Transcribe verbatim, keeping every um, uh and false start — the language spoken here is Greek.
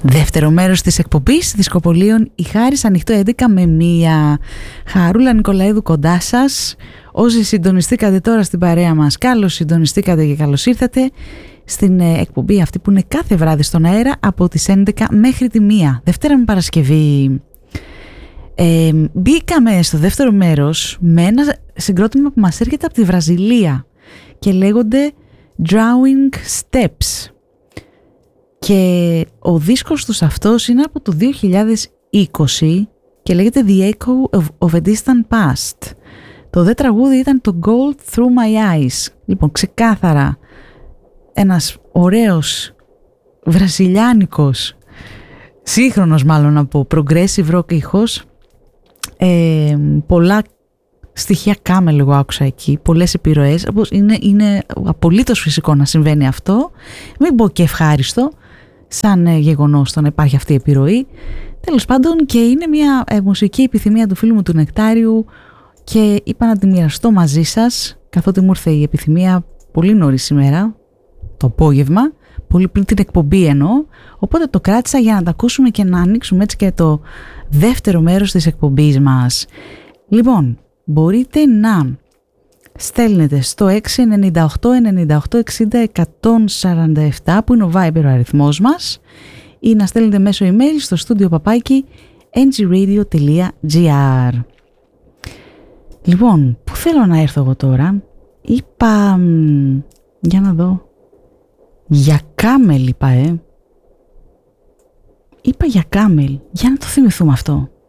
Δεύτερο μέρος της εκπομπής Δισκοπολίων, η Χάρις, ανοιχτό έντεκα με μία. Χαρούλα Νικολαίδου κοντά σας. Όσοι συντονιστήκατε τώρα στην παρέα μας, καλώς συντονιστήκατε και καλώς ήρθατε στην εκπομπή αυτή που είναι κάθε βράδυ στον αέρα από τις έντεκα μέχρι τη μία, Δευτέρα με Παρασκευή. Ε, μπήκαμε στο δεύτερο μέρος με ένα συγκρότημα που μας έρχεται από τη Βραζιλία και λέγονται Drawing Steps. Και ο δίσκος τους αυτός είναι από το δύο χιλιάδες είκοσι και λέγεται The Echo of, of a Distant Past. Το δε τραγούδι ήταν το Gold Through My Eyes. Λοιπόν, ξεκάθαρα ένας ωραίος βραζιλιάνικος, σύγχρονος μάλλον να πω, progressive rock ήχος. Ε, πολλά στοιχεία κάμελ εγώ άκουσα εκεί, πολλές επιρροές. Είναι, είναι απολύτως φυσικό να συμβαίνει αυτό. Μην πω και ευχάριστο σαν ε, γεγονός το να υπάρχει αυτή η επιρροή. Τέλος πάντων, και είναι μια ε, μουσική επιθυμία του φίλου μου του Νεκτάριου και είπα να τη μοιραστώ μαζί σας, καθότι μου ήρθε η επιθυμία πολύ νωρίς σήμερα, το απόγευμα, πολύ πριν την εκπομπή εννοώ, οπότε το κράτησα για να τα ακούσουμε και να ανοίξουμε έτσι και το δεύτερο μέρος της εκπομπής μας. Λοιπόν, μπορείτε να στέλνετε στο έξι εννιά οκτώ εννιά οκτώ εξήντα εκατόν σαράντα επτά που είναι ο Viber ο αριθμός μας, ή να στέλνετε μέσω email στο studio παπάκι εν τζι radio τελεία τζι άρ. Λοιπόν, πού θέλω να έρθω εγώ τώρα? Είπα, για να δω, για κάμελ είπα, ε. Είπα για κάμελ, για να το θυμηθούμε αυτό.